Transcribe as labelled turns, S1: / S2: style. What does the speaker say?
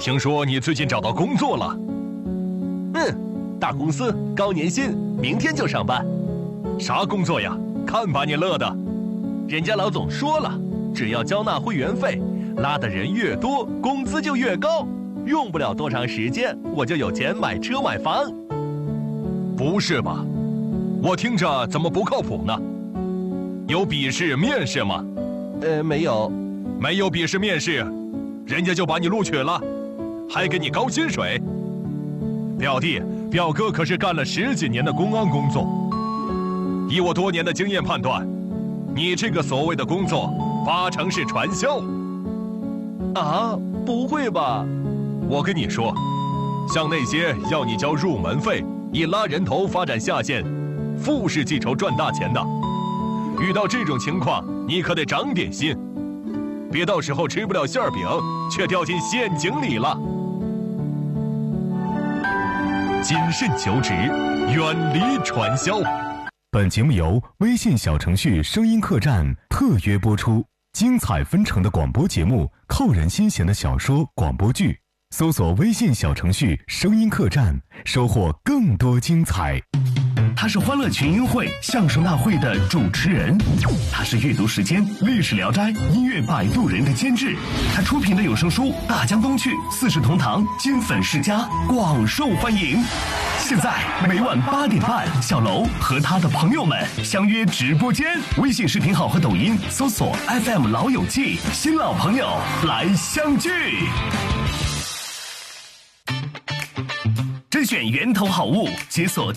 S1: 听说你最近找到工作了？
S2: 大公司高年薪，明天就上班。
S1: 啥工作呀？看把你乐的！
S2: 人家老总说了，只要交纳会员费，拉的人越多，工资就越高。用不了多长时间，我就有钱买车买房。
S1: 不是吧？我听着怎么不靠谱呢？有笔试面试吗？
S2: 没有。
S1: 没有笔试面试，人家就把你录取了，还给你高薪水。表弟、表哥可是干了10几年的公安工作，以我多年的经验判断，你这个所谓的工作8成是传销。
S2: 啊，不会吧？
S1: 我跟你说，像那些要你交入门费，以拉人头发展下线，富士记仇赚大钱的，遇到这种情况，你可得长点心，别到时候吃不了馅饼，却掉进陷阱里了。谨慎求职，远离传销。
S3: 本节目由微信小程序声音客栈特约播出，精彩纷呈的广播节目，扣人心弦的小说广播剧，搜索微信小程序声音客栈，收获更多精彩。
S4: 他是欢乐群英会相声大会的主持人，他是阅读时间历史聊斋音乐摆渡人的监制，他出品的有声书《大江东去》四世同堂金粉世家广受欢迎。现在每晚8点半，小楼和他的朋友们相约直播间，微信视频号和抖音搜索 FM 老友记，新老朋友来相聚。甄选源头好物，解锁